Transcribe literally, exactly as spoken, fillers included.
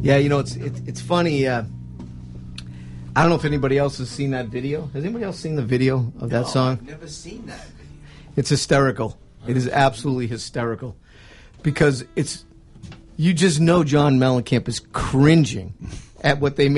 Yeah, you know, it's it, it's funny. Uh, I don't know if anybody else has seen that video. Has anybody else seen the video of that No, song? I've never seen that video. It's hysterical. It is absolutely hysterical. Because it's, you just know John Mellencamp is cringing at what they made.